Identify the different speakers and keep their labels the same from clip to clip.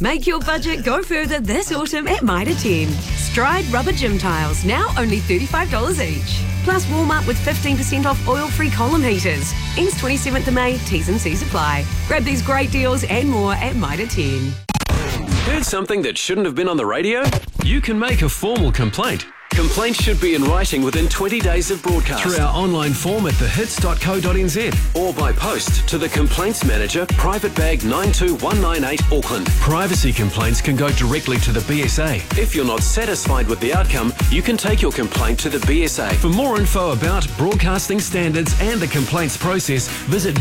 Speaker 1: Make your budget go further this autumn at Mitre 10. Stride rubber gym tiles, now only $35 each. Plus Walmart with 15% off oil-free column heaters. Ends 27th of May, T's and C's apply. Grab these great deals and more at Mitre 10.
Speaker 2: Heard something that shouldn't have been on the radio? You can make a formal complaint. Complaints should be in writing within 20 days of broadcast. Through our online form at thehits.co.nz or by post to the Complaints Manager, Private Bag 92198 Auckland. Privacy complaints can go directly to the BSA. If you're not satisfied with the outcome, you can take your complaint to the BSA. For more info about broadcasting standards and the complaints process, visit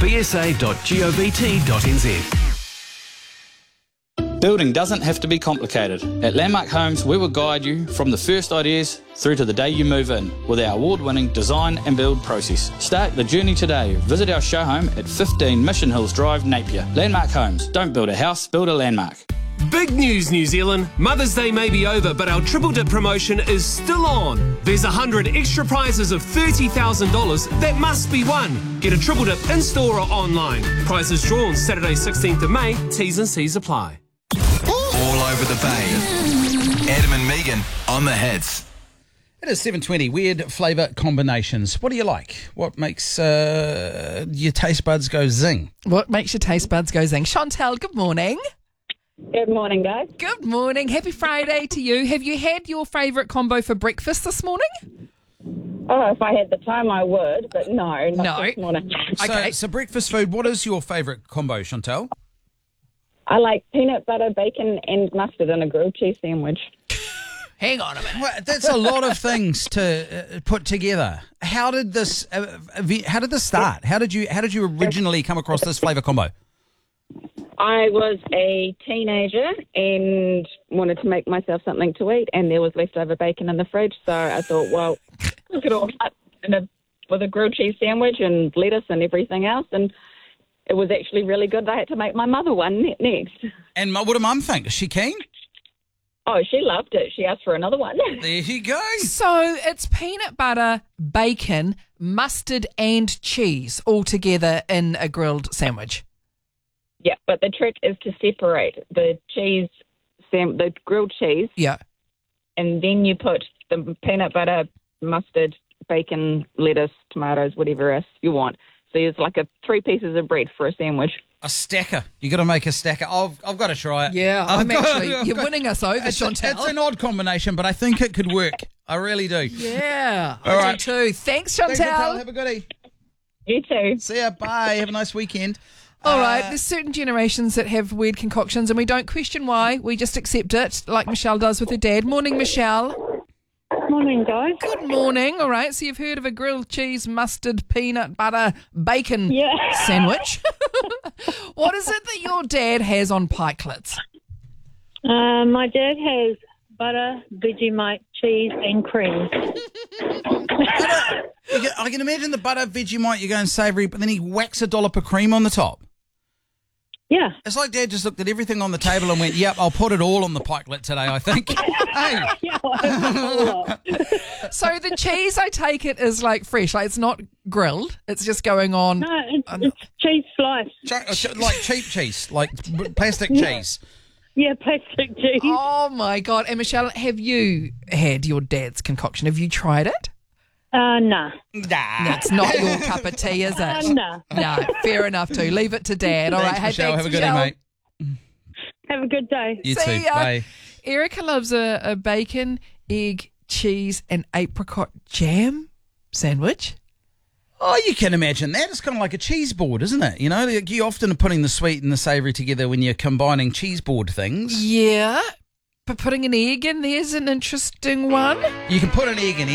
Speaker 2: bsa.govt.nz.
Speaker 3: Building doesn't have to be complicated. At Landmark Homes, we will guide you from the first ideas through to the day you move in with our award-winning design and build process. Start the journey today. Visit our show home at 15 Mission Hills Drive, Napier. Landmark Homes. Don't build a house, build a landmark.
Speaker 2: Big news, New Zealand. Mother's Day may be over, but our Triple Dip promotion is still on. There's 100 extra prizes of $30,000 that must be won. Get a Triple Dip in-store or online. Prizes drawn Saturday 16th of May. T's and C's apply.
Speaker 4: All over the bay. Adam and Megan on the hits.
Speaker 5: It is 7:20. Weird flavour combinations. What do you like? What makes your taste buds go zing?
Speaker 6: What makes your taste buds go zing? Chantel, good morning.
Speaker 7: Good morning, guys.
Speaker 6: Good morning. Happy Friday to you. Have you had your favourite combo for breakfast this morning?
Speaker 7: Oh, if I had the time, I would, but not this morning.
Speaker 6: Okay.
Speaker 5: So breakfast food, what is your favourite combo, Chantel?
Speaker 7: I like peanut butter, bacon, and mustard in a grilled cheese sandwich.
Speaker 6: Hang on a minute.
Speaker 5: Well, that's a lot of things to put together. How did this start? How did you originally come across this flavour combo?
Speaker 7: I was a teenager and wanted to make myself something to eat, and there was leftover bacon in the fridge, so I thought, well, look at all that with a grilled cheese sandwich and lettuce and everything else, and it was actually really good. I had to make my mother one next.
Speaker 5: And what did Mum think? Is she keen?
Speaker 7: Oh, she loved it. She asked for another one.
Speaker 5: There you go.
Speaker 6: So it's peanut butter, bacon, mustard and cheese all together in a grilled sandwich.
Speaker 7: Yeah, but the trick is to separate the the grilled cheese.
Speaker 6: Yeah.
Speaker 7: And then you put the peanut butter, mustard, bacon, lettuce, tomatoes, whatever else you want. So it's like 3 pieces of bread for a sandwich.
Speaker 5: A stacker. You got to make a stacker. I've got to try it.
Speaker 6: Yeah, you're winning us over, Chantel.
Speaker 5: It's an odd combination, but I think it could work. I really do.
Speaker 6: Yeah,
Speaker 5: All right.
Speaker 6: I do too. Thanks, Chantel.
Speaker 5: Thanks, Chantel. Have a goodie.
Speaker 7: You too.
Speaker 5: See ya. Bye. Have a nice weekend.
Speaker 6: All right, there's certain generations that have weird concoctions and we don't question why. We just accept it, like Michelle does with her dad. Morning, Michelle.
Speaker 8: Morning, guys.
Speaker 6: Good morning. All right, so you've heard of a grilled cheese, mustard, peanut butter, bacon sandwich. What is it that your dad has on pikelets?
Speaker 8: My dad has butter, Vegemite, cheese and cream.
Speaker 5: I can imagine the butter, Vegemite, you're going savoury, but then he whacks a dollop of cream on the top.
Speaker 8: Yeah.
Speaker 5: It's like Dad just looked at everything on the table and went, yep, I'll put it all on the pikelet today, I think. Hey.
Speaker 8: Yeah,
Speaker 6: So the cheese, I take it, is like fresh. Like it's not grilled. It's just going on.
Speaker 8: no, it's cheese slice.
Speaker 5: Like cheap cheese, like plastic cheese.
Speaker 8: Yeah, plastic cheese.
Speaker 6: Oh, my God. And Michelle, have you had your dad's concoction? Have you tried it?
Speaker 8: Nah.
Speaker 6: That's not your cup of tea, is it?
Speaker 8: Nah.
Speaker 6: No, fair enough too. Leave it to Dad. All
Speaker 5: Thanks,
Speaker 6: right.
Speaker 5: Michelle.
Speaker 6: Thanks,
Speaker 5: Have a good day,
Speaker 6: Michelle.
Speaker 5: mate.
Speaker 8: Have a good day.
Speaker 5: You
Speaker 6: See
Speaker 5: too.
Speaker 6: ya.
Speaker 5: Bye.
Speaker 6: Erica loves a bacon, egg, cheese and apricot jam sandwich.
Speaker 5: Oh, you can imagine that. It's kind of like a cheese board, isn't it? You know, you often are putting the sweet and the savoury together when you're combining cheese board things.
Speaker 6: Yeah, but putting an egg in there's an interesting one.
Speaker 5: You can put an egg in